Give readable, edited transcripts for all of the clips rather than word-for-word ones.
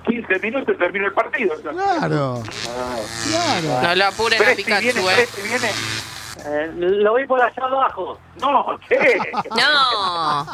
15 minutos terminó el partido. Claro. Claro. No lo apuren a Presti Pikachu, viene, Presti viene. Lo vi por allá abajo. No, che. No,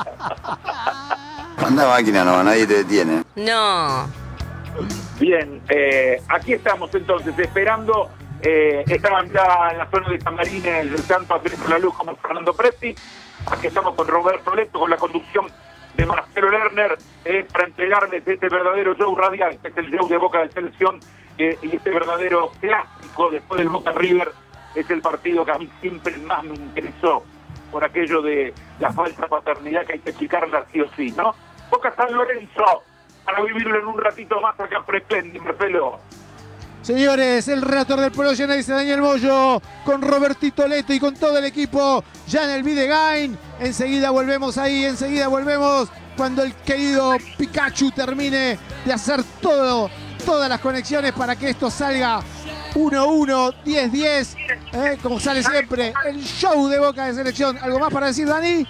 Anda máquina, no, nadie te detiene. no. Bien, aquí estamos entonces esperando. Estaban ya en la zona de camarines del Santo Andrés de la Luz como Fernando Presti. Aquí estamos con Roberto Leto, con la conducción de Marcelo Lerner, para entregarles este verdadero show radial, que es el show de Boca de Selección, y este verdadero clásico después del Boca River. Es el partido que a mí siempre más me interesó, por aquello de la falsa paternidad que hay que achicarla sí o sí, ¿no? Boca San Lorenzo, para vivirlo en un ratito más acá por Splendid, Marcelo. Señores, el relator del Pueblo Llaneise, Daniel Moyo, con Robertito Leto y con todo el equipo ya en el Videgain. Enseguida volvemos ahí, enseguida volvemos cuando el querido Pikachu termine de hacer todas las conexiones para que esto salga 1-1, 10-10, como sale siempre, el show de Boca de Selección. ¿Algo más para decir, Dani?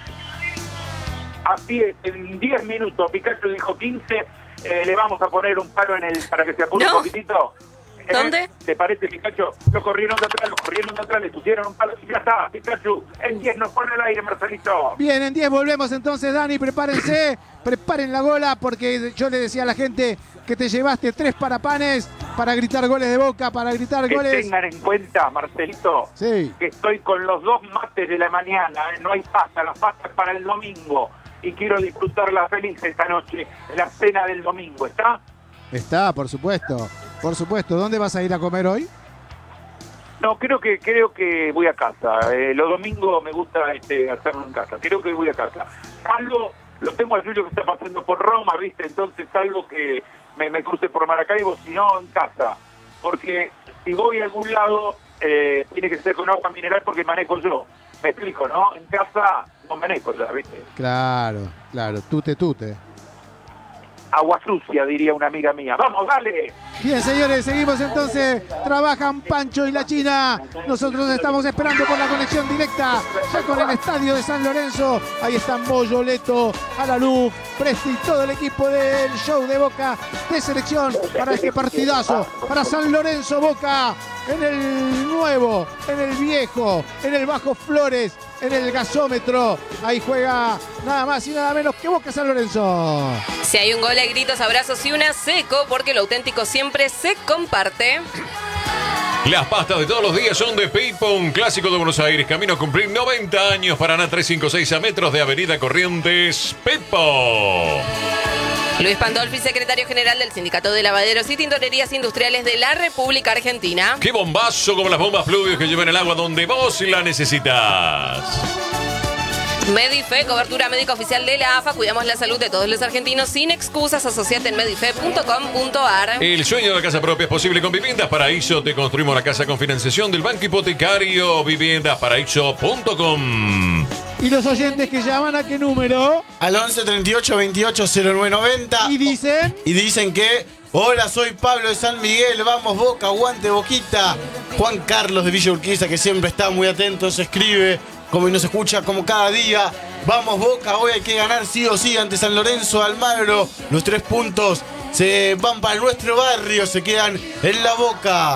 Así es, en 10 minutos, Pikachu dijo 15, le vamos a poner un palo en el para que se apure ¿No? un poquitito. ¿Dónde? ¿Te parece, Pikachu? Lo corrieron de atrás, le pusieron un palo y ya está, Pikachu. En 10 nos pone el aire, Marcelito. Bien, en 10 volvemos entonces, Dani, prepárense, preparen la gola, porque yo le decía a la gente que te llevaste 3 parapanes para gritar goles de Boca, para gritar Que goles. tengan en cuenta, Marcelito, Sí. que estoy con los 2 mates de la mañana, no hay pasta, la pasta es para el domingo. Y quiero disfrutarla feliz esta noche, la cena del domingo, ¿está? Está, por supuesto. Por supuesto. ¿Dónde vas a ir a comer hoy? No, creo que voy a casa. Los domingos me gusta hacerlo en casa. Creo que voy a casa. Algo, lo tengo a Julio que está pasando por Roma, ¿viste? Entonces algo que me cruce por Maracaibo, si no, en casa. Porque si voy a algún lado, tiene que ser con agua mineral porque manejo yo. Me explico, ¿no? En casa no manejo ya, ¿viste? Claro, tute. Agua sucia, diría una amiga mía. ¡Vamos, dale! Bien, señores, seguimos entonces. Trabajan Pancho y la China. Nosotros estamos esperando por la conexión directa ya con el estadio de San Lorenzo. Ahí están Moyo, Leto, Alalú, Presti, todo el equipo del show de Boca de Selección para este partidazo. Para San Lorenzo, Boca en el nuevo, en el viejo, en el Bajo Flores, en el gasómetro. Ahí juega nada más y nada menos que Boca San Lorenzo. Si hay un gol, hay gritos, abrazos y una seco, porque lo auténtico siempre se comparte. Las pastas de todos los días son de Pipo, un clásico de Buenos Aires. Camino a cumplir 90 años. Paraná 356 a metros de Avenida Corrientes. Pipo. Luis Pandolfi, secretario general del Sindicato de Lavaderos y Tintorerías Industriales de la República Argentina. ¡Qué bombazo como las bombas Fluvios que llevan el agua donde vos la necesitas! Medife, cobertura médica oficial de la AFA. Cuidamos la salud de todos los argentinos sin excusas. Asociate en medife.com.ar. El sueño de la casa propia es posible con Viviendas Paraíso. Te construimos la casa con financiación del Banco Hipotecario. Viviendasparaíso.com. Y los oyentes que llaman, ¿a qué número? Al 11 38 28 09 90. Y dicen... Y dicen que... Hola, soy Pablo de San Miguel, vamos Boca, aguante Boquita. Juan Carlos de Villa Urquiza, que siempre está muy atento, se escribe como y nos escucha como cada día. Vamos Boca, hoy hay que ganar sí o sí ante San Lorenzo Almagro. Los 3 puntos se van para nuestro barrio, se quedan en la Boca.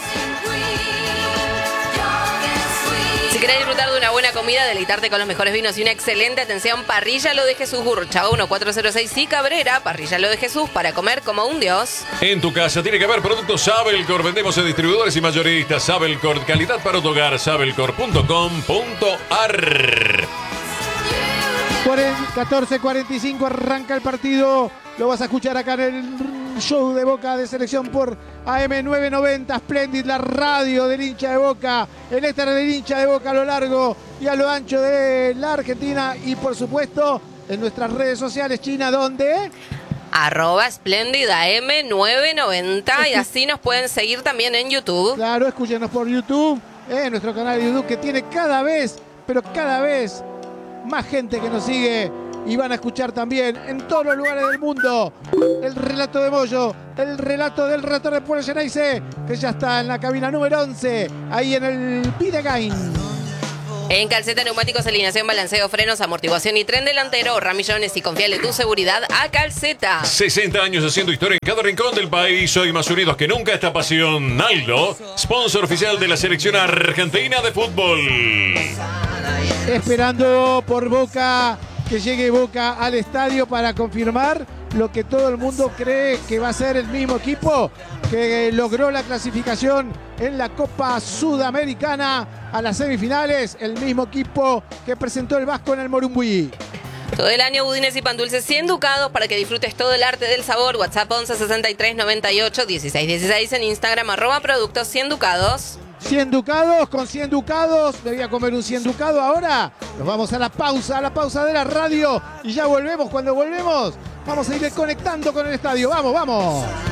Si querés disfrutar de una buena comida, deleitarte con los mejores vinos y una excelente atención, Parrilla Lo de Jesús, Gurruchaga 1406 y Cabrera. Parrilla Lo de Jesús, para comer como un dios. En tu casa tiene que haber productos Sabelcor. Vendemos a distribuidores y mayoristas. Sabelcor, calidad para tu hogar. Sabelcor.com.ar. 14:45 arranca el partido. Lo vas a escuchar acá en el show de Boca de Selección por AM990 Splendid, la radio del hincha de Boca, el éter del hincha de Boca a lo largo y a lo ancho de la Argentina y por supuesto en nuestras redes sociales, China, ¿dónde? @Splendid AM990 y así nos pueden seguir también en YouTube. Claro, escúchenos por YouTube, nuestro canal de YouTube que tiene cada vez, pero cada vez más gente que nos sigue. Y van a escuchar también en todos los lugares del mundo el relato de Moyo, el relato del relator de Pueblo Llaneise, que ya está en la cabina número 11, ahí en el Videgain. En Calceta Neumáticos, alineación, balanceo, frenos, amortiguación y tren delantero. Ahorra millones y confiale tu seguridad a Calceta. 60 años haciendo historia en cada rincón del país. Hoy más unidos que nunca esta pasión. Naldo, sponsor oficial de la selección argentina de fútbol. Esperando por Boca, que llegue Boca al estadio para confirmar lo que todo el mundo cree que va a ser el mismo equipo que logró la clasificación en la Copa Sudamericana a las semifinales, el mismo equipo que presentó el Vasco en el Morumbi. Todo el año budines y pan dulces 100 ducados para que disfrutes todo el arte del sabor. WhatsApp 11 63 98 16 16, en Instagram @productos 100 ducados. 100 ducados, con 100 ducados, me voy a comer un 100 ducado ahora. Nos vamos a la pausa de la radio y ya volvemos. Cuando volvemos, vamos a ir conectando con el estadio. Vamos, vamos.